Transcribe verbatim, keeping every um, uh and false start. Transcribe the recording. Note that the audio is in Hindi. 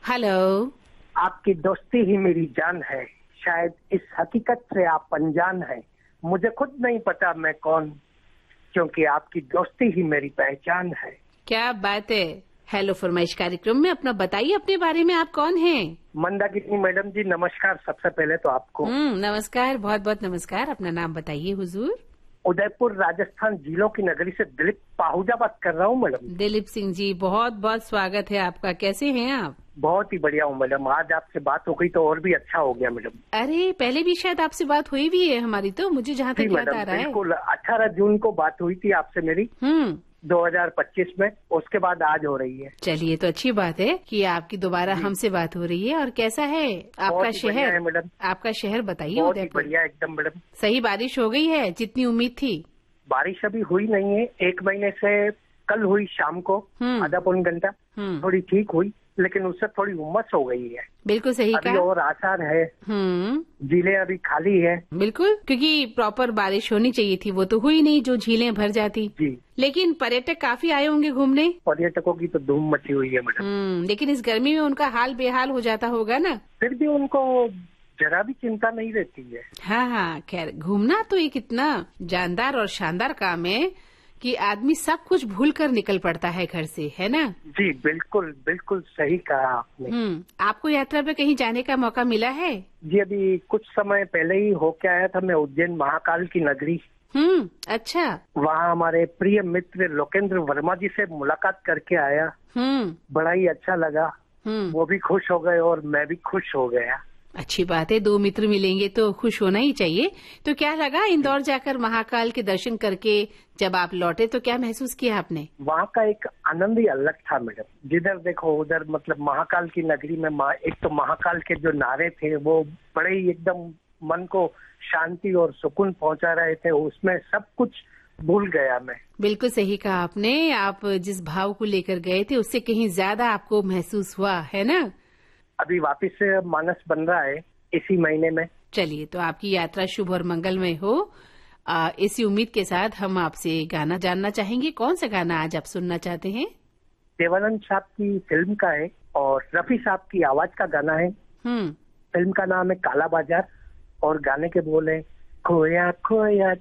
हेलो। आपकी दोस्ती ही मेरी जान है, शायद इस हकीकत से आप अनजान हैं। मुझे खुद नहीं पता मैं कौन, क्योंकि आपकी दोस्ती ही मेरी पहचान है। क्या बात है। हेलो फरमाइश कार्यक्रम में अपना बताइए अपने बारे में, आप कौन हैं? मंदाकिनी मैडम जी नमस्कार। सबसे पहले तो आपको हम्म नमस्कार, बहुत बहुत नमस्कार। अपना नाम बताइए हुजूर। उदयपुर राजस्थान जिलों की नगरी से दिलीप पाहुजा बात कर रहा हूँ मैडम। दिलीप सिंह जी, बहुत बहुत स्वागत है आपका। कैसे हैं आप? बहुत ही बढ़िया हूँ मैडम। आज आपसे बात हो गई तो और भी अच्छा हो गया मैडम। अरे पहले भी शायद आपसे बात हुई भी है हमारी, तो मुझे जहाँ तक याद आ रहा है। बिल्कुल, अठारह जून को बात हुई थी आपसे मेरी हम्म दो हज़ार पच्चीस में। उसके बाद आज हो रही है। चलिए, तो अच्छी बात है कि आपकी दोबारा हमसे बात हो रही है। और कैसा है आपका शहर? है मैडम। आपका शहर बताइए। बहुत ही उदयपुर बढ़िया एकदम मैडम। सही बारिश हो गई है जितनी उम्मीद थी? बारिश अभी हुई नहीं है, एक महीने से कल हुई शाम को हम्म। आधा पौन घंटा हम्म थोड़ी ठीक हुई, लेकिन उससे थोड़ी उमस हो गई है। बिल्कुल सही अभी कहा। और आसार है, हम्म झीलें अभी खाली है। बिल्कुल, क्योंकि प्रॉपर बारिश होनी चाहिए थी, वो तो हुई नहीं जो झीलें भर जाती। जी, लेकिन पर्यटक काफी आए होंगे घूमने। पर्यटकों की तो धूम मची हुई है मैडम। हम्म लेकिन इस गर्मी में उनका हाल बेहाल हो जाता होगा ना? फिर भी उनको जरा भी चिंता नहीं रहती है। हाँ हाँ, खैर घूमना तो एक इतना जानदार और शानदार काम है कि आदमी सब कुछ भूल कर निकल पड़ता है घर से, है ना? जी बिल्कुल बिल्कुल सही कहा आपने। हम्म आपको यात्रा पे कहीं जाने का मौका मिला है? जी अभी कुछ समय पहले ही होके आया था मैं उज्जैन महाकाल की नगरी। हम्म अच्छा। वहाँ हमारे प्रिय मित्र लोकेंद्र वर्मा जी से मुलाकात करके आया। हम्म बड़ा ही अच्छा लगा। हम्म वो भी खुश हो गए और मैं भी खुश हो गया। अच्छी बात है, दो मित्र मिलेंगे तो खुश होना ही चाहिए। तो क्या लगा इंदौर जाकर महाकाल के दर्शन करके? जब आप लौटे तो क्या महसूस किया आपने? वहाँ का एक आनंद ही अलग था मैडम। जिधर देखो उधर मतलब महाकाल की नगरी में मा, एक तो महाकाल के जो नारे थे वो बड़े ही एकदम मन को शांति और सुकून पहुंचा रहे थे। उसमें सब कुछ भूल गया मैं। बिल्कुल सही कहा आपने। आप जिस भाव को लेकर गए थे उससे कहीं ज्यादा आपको महसूस हुआ, है ना? अभी वापस से मानस बन रहा है इसी महीने में। चलिए, तो आपकी यात्रा शुभ और मंगलमय हो। आ, इसी उम्मीद के साथ हम आपसे गाना जानना चाहेंगे। कौन सा गाना आज आप सुनना चाहते हैं? देवानंद साहब की फिल्म का है और रफी साहब की आवाज का गाना है। हम्म फिल्म का नाम है काला बाजार और गाने के बोल है खोया खोया